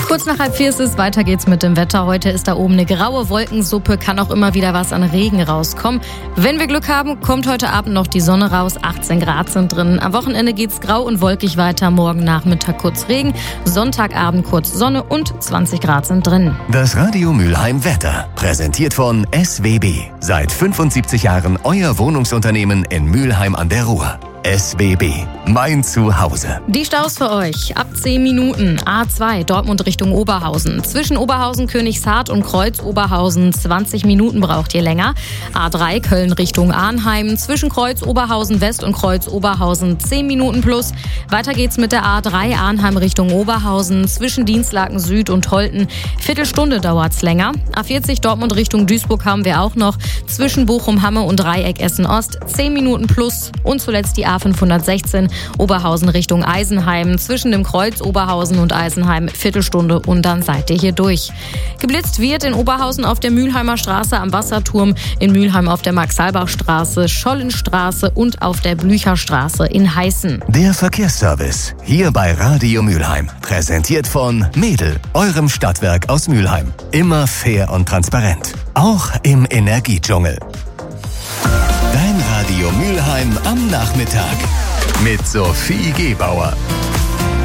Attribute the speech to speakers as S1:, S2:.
S1: Kurz nach 3:30 ist es, weiter geht's mit dem Wetter. Heute ist da oben eine graue Wolkensuppe, kann auch immer wieder was an Regen rauskommen. Wenn wir Glück haben, kommt heute Abend noch die Sonne raus, 18 Grad sind drin. Am Wochenende geht's grau und wolkig weiter, morgen Nachmittag kurz Regen, Sonntagabend kurz Sonne und 20 Grad sind drin.
S2: Das Radio Mülheim Wetter, präsentiert von SWB. Seit 75 Jahren euer Wohnungsunternehmen in Mülheim an der Ruhr. SWB, mein Zuhause.
S1: Die Staus für euch. Ab 10 Minuten. A2 Dortmund Richtung Oberhausen. Zwischen Oberhausen, Königshardt und Kreuz Oberhausen 20 Minuten braucht ihr länger. A3 Köln Richtung Arnheim. Zwischen Kreuz Oberhausen West und Kreuz Oberhausen 10 Minuten plus. Weiter geht's mit der A3 Arnheim Richtung Oberhausen. Zwischen Dienstlaken Süd und Holten. Viertelstunde dauert's länger. A40 Dortmund Richtung Duisburg haben wir auch noch. Zwischen Bochum, Hamme und Dreieck Essen Ost 10 Minuten plus. Und zuletzt die A516 Oberhausen Richtung Eisenheim. Zwischen dem Kreuz Oberhausen und Eisenheim Viertelstunde und dann seid ihr hier durch. Geblitzt wird in Oberhausen auf der Mülheimer Straße am Wasserturm, in Mülheim auf der Max-Halbach-Straße, Schollenstraße und auf der Blücherstraße in Heißen.
S2: Der Verkehrsservice hier bei Radio Mülheim. Präsentiert von Mädel, eurem Stadtwerk aus Mülheim. Immer fair und transparent. Auch im Energiedschungel. Dein Radio Mülheim am Nachmittag mit Sophie Gebauer.